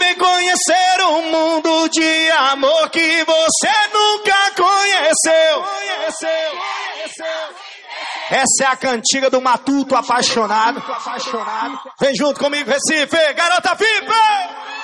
vem conhecer um mundo de amor que você nunca conheceu. Essa é a cantiga do matuto apaixonado. Vem junto comigo, Recife, garota VIP!